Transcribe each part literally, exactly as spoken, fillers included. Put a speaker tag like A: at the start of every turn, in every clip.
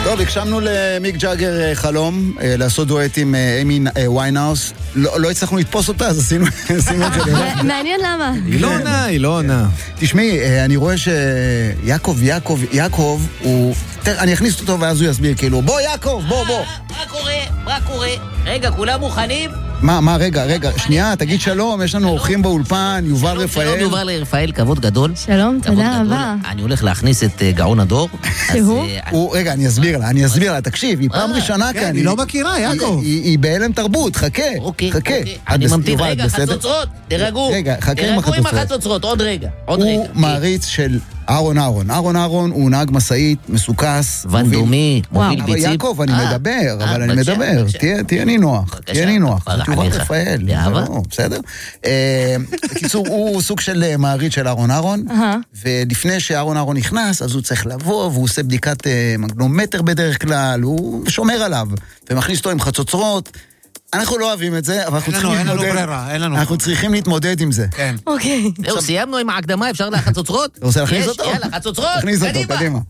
A: טוב, הקשמנו למיק ג'אגר חלום, לעשות דואט עם אמי ויינהאוס. לא הצלחנו לתפוס אותה, אז עשינו את זה.
B: מעניין למה.
C: היא לא עונה, היא לא עונה.
A: תשמעי, אני רואה שיעקב, יעקב, יעקב, הוא... אני אכניס אותו ואז הוא יסביר, כאילו, בוא יעקב, בוא, בוא.
D: מה קורה? מה קורה? רגע, כולם מוכנים?
A: מה, מה, רגע, רגע, שנייה, תגיד שלום, יש לנו אורחים באולפן, יובל רפאל.
D: שלום, יובל רפאל, כבוד גדול.
B: שלום, תודה רבה.
D: אני הולך להכניס את גאון הדור.
B: שהוא?
A: רגע, אני אסביר לה, אני אסביר לה, תקשיב, היא פעם ראשונה כאן.
C: היא לא מכירה, יעקב.
A: היא בהלם תרבות, חכה, חכה.
D: אני ממתין, רגע, חצוצרות, תרגעו.
A: רגע, חכה עם
D: תרגעו עם החצוצרות, עוד רגע, עוד רגע.
A: הוא מעריץ של אהרון אהרון. אהרון אהרון הוא נהג מסעית, מסוכס.
D: ונדומי, מוביל ביצים.
A: אבל יעקב, אני מדבר, אבל אני מדבר. תהיה נינוח, תהיה נינוח. יובל רפאל. בסדר? בקיצור, הוא סוג של מעריץ של אהרון אהרון, ולפני שאהרון אהרון נכנס, אז הוא צריך לבוא, והוא עושה בדיקת מגנומטר בדרך כלל, הוא שומר עליו, ומכניס אותו עם חצוצרות. אנחנו לא אוהבים את זה, אבל אנחנו צריכים להתמודד. אנחנו צריכים להתמודד עם זה.
C: כן.
B: אוקיי.
D: זהו, סיימנו עם ההקדמה, אפשר לחצוצרות?
A: אתה רוצה להכניס אותו?
D: יאללה, חצוצרות.
A: תכניס אותו, קדימה.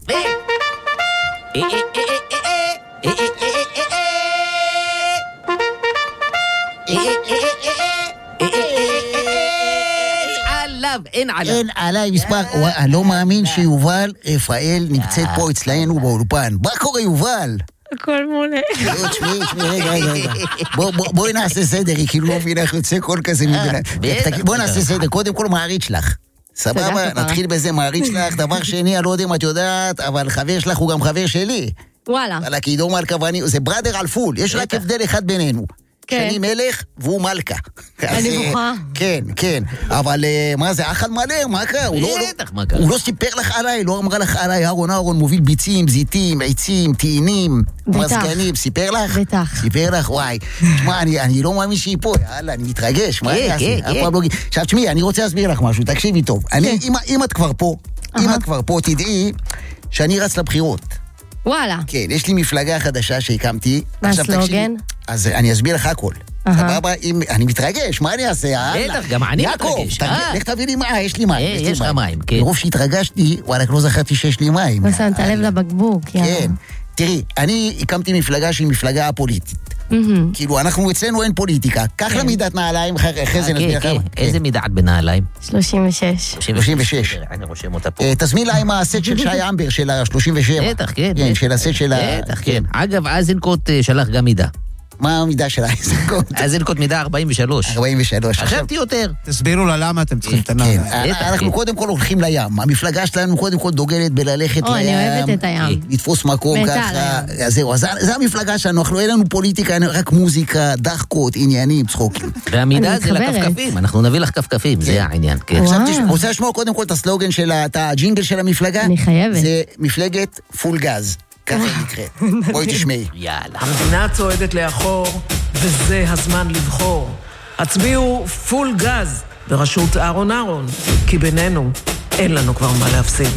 A: עליו, אין עליו. אין עליי מספר, אני לא מאמין שיובל רפאל נמצאת פה אצלנו באולפן. מה קורה יובל?
B: הכל מולה.
A: תשמעי, תשמעי, רגע, רגע, רגע. בואי נעשה סדר, היא כאילו לא מבינה איך יוצא קול כזה מבינה. בואי נעשה סדר, קודם כל מעריץ שלך. סבבה, נתחיל בזה, מעריץ שלך. דבר שני, אני לא יודע אם את יודעת, אבל חבר שלך הוא גם חבר שלי.
B: וואלה.
A: אבל הכידור מלכה ואני, זה ברדר על פול, יש רק הבדל אחד בינינו. שאני מלך והוא מלכה.
B: אני בוכה.
A: כן, כן. אבל מה זה, אכל מלא? מה קרה? הוא לא סיפר לך עליי, לא אמרה לך עליי, אהרון אהרון מוביל ביצים, זיתים, עצים, טעינים, מזגנים, סיפר לך?
B: בטח.
A: סיפר לך, וואי. תשמע, אני לא מאמין שהיא פה, יאללה, אני מתרגש. מה אני אעשה? עכשיו, תשמעי, אני רוצה להסביר לך משהו, תקשיבי טוב. אם את כבר פה, אם את כבר פה, תדעי שאני רץ לבחירות.
B: וואלה.
A: כן, יש לי מפלגה חדשה שהקמתי.
B: מה הסלוגן?
A: אז אני אסביר לך הכל. סבבה, אני מתרגש, מה אני אעשה?
D: בטח, גם אני מתרגש.
A: יעקב, לך תביא לי מים, יש לי מים.
D: יש לך מים, כן.
A: מרוב שהתרגשתי, וואלה, לא זכרתי שיש לי מים.
B: לא שמת לב לבקבוק, יאללה.
A: כן, תראי, אני הקמתי מפלגה שהיא מפלגה הפוליטית. כאילו, אנחנו אצלנו אין פוליטיקה. קח לה מידת נעליים, אחרי זה נסביר לך.
D: איזה מידת בנעליים?
B: שלושים ושש.
A: שלושים ושש.
D: אני רושם אותה פה.
A: תזמין לה עם הסט של שי אמבר של ה-שלושים ושבע.
D: בטח, כן.
A: כן, של הסט של ה...
D: בטח, כן. אגב, אייזנקוט שלח גם מידה.
A: מה המידה של אייזנקוט?
D: אייזנקוט מידה ארבעים ושלוש.
A: ארבעים ושלוש.
D: חשבתי יותר.
C: תסבירו לה למה אתם צריכים את הנעליים.
A: אנחנו קודם כל הולכים לים. המפלגה שלנו קודם כל דוגלת בללכת לים.
B: או, אני אוהבת את הים.
A: לתפוס מקום ככה. זהו, אז זה המפלגה שלנו. אנחנו אין לנו פוליטיקה, רק מוזיקה, דחקות, עניינים, צחוקים.
D: והמידה זה לכפכפים. אנחנו נביא לך כפכפים, זה העניין.
A: עכשיו רוצה לשמוע קודם כל את הסלוגן של הג'ינגל של המפלגה.
B: אני חייבת.
A: זה מפלגת פול גז. ככה יקרה. בואי תשמעי.
D: יאללה.
E: המדינה צועדת לאחור, וזה הזמן לבחור. הצביעו פול גז בראשות אהרון אהרון, כי בינינו אין לנו כבר מה להפסיד.